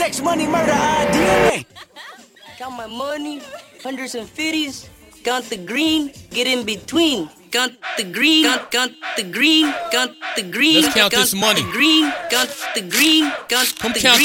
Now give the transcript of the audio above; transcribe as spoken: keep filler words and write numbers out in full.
sex, money, murder, I D N A. Count my money, hundreds and fifties. Count the green, get in between. Count the green, count, count the green, count the green. Let's count count this money. The green, count the green, count Come the count green.